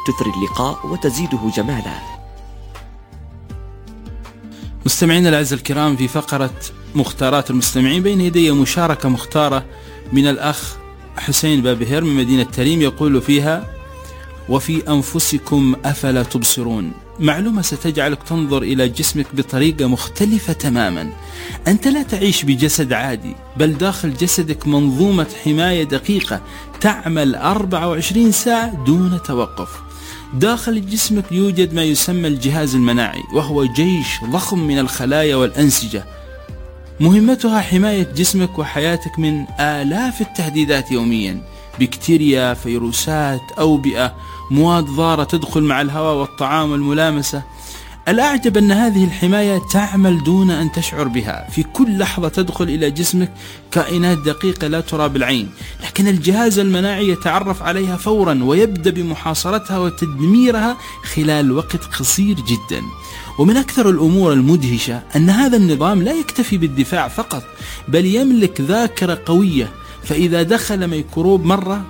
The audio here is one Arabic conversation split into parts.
تثري اللقاء وتزيده جمالا. مستمعينا الأعزاء الكرام، في فقرة مختارات المستمعين بين يدي مشاركة مختارة من الأخ حسين بابهر من مدينة تريم، يقول فيها: وفي أنفسكم أفلا تبصرون. معلومة ستجعلك تنظر إلى جسمك بطريقة مختلفة تماما. أنت لا تعيش بجسد عادي، بل داخل جسدك منظومة حماية دقيقة تعمل 24 ساعة دون توقف. داخل جسمك يوجد ما يسمى الجهاز المناعي، وهو جيش ضخم من الخلايا والأنسجة، مهمتها حماية جسمك وحياتك من آلاف التهديدات يوميا: بكتيريا، فيروسات، أوبئة، مواد ضارة تدخل مع الهواء والطعام والملامسة. الأعجب أن هذه الحماية تعمل دون أن تشعر بها. في كل لحظة تدخل إلى جسمك كائنات دقيقة لا ترى بالعين، لكن الجهاز المناعي يتعرف عليها فورا ويبدأ بمحاصرتها وتدميرها خلال وقت قصير جدا. ومن أكثر الأمور المدهشة أن هذا النظام لا يكتفي بالدفاع فقط، بل يملك ذاكرة قوية، فإذا دخل ميكروب مرة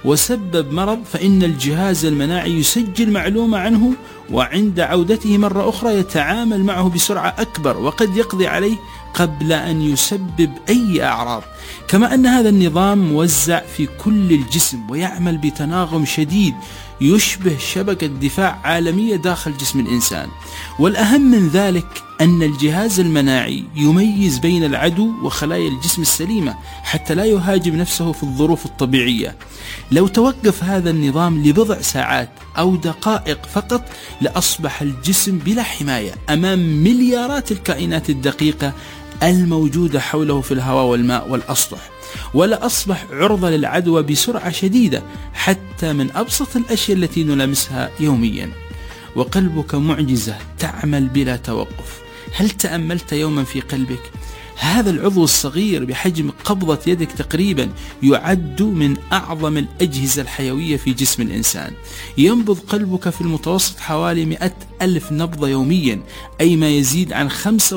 وسبب مرض فإن الجهاز المناعي يسجل معلومة عنه، وعند عودته مرة أخرى يتعامل معه بسرعة أكبر، وقد يقضي عليه قبل أن يسبب أي أعراض. كما أن هذا النظام موزع في كل الجسم ويعمل بتناغم شديد يشبه شبكة دفاع عالمية داخل جسم الإنسان. والأهم من ذلك أن الجهاز المناعي يميز بين العدو وخلايا الجسم السليمة حتى لا يهاجم نفسه في الظروف الطبيعية. لو توقف هذا النظام لبضع ساعات أو دقائق فقط لأصبح الجسم بلا حماية أمام مليارات الكائنات الدقيقة الموجودة حوله في الهواء والماء والأسطح، ولا أصبح عرضة للعدوى بسرعة شديدة حتى من أبسط الأشياء التي نلامسها يوميا. وقلبك معجزة تعمل بلا توقف. هل تأملت يوما في قلبك؟ هذا العضو الصغير بحجم قبضة يدك تقريبا يعد من أعظم الأجهزة الحيوية في جسم الإنسان. ينبض قلبك في المتوسط حوالي 100,000 نبضة يوميا، أي ما يزيد عن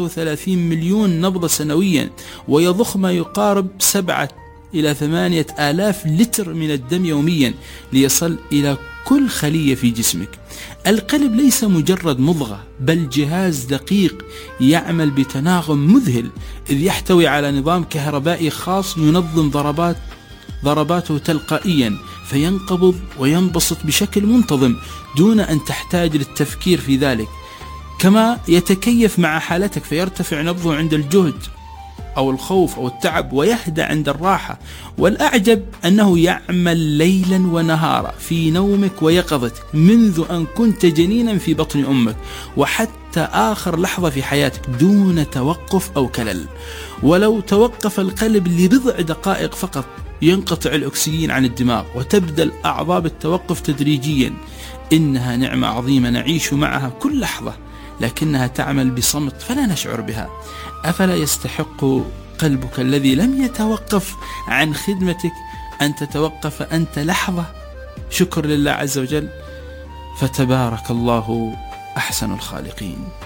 35 مليون نبضة سنويا، ويضخ ما يقارب 7 إلى 8 آلاف لتر من الدم يوميا ليصل إلى كل خلية في جسمك. القلب ليس مجرد مضغة، بل جهاز دقيق يعمل بتناغم مذهل، إذ يحتوي على نظام كهربائي خاص ينظم ضرباته تلقائيا، فينقبض وينبسط بشكل منتظم دون أن تحتاج للتفكير في ذلك. كما يتكيف مع حالتك، فيرتفع نبضه عند الجهد أو الخوف أو التعب، ويهدأ عند الراحة. والأعجب أنه يعمل ليلا ونهارا في نومك ويقظتك منذ أن كنت جنينا في بطن أمك وحتى آخر لحظة في حياتك دون توقف أو كلل. ولو توقف القلب لبضع دقائق فقط ينقطع الأكسجين عن الدماغ وتبدأ الأعضاء بالتوقف تدريجيا. إنها نعمة عظيمة نعيش معها كل لحظة، لكنها تعمل بصمت فلا نشعر بها. أفلا يستحق قلبك الذي لم يتوقف عن خدمتك أن تتوقف أنت لحظة؟ شكر لله عز وجل، فتبارك الله أحسن الخالقين.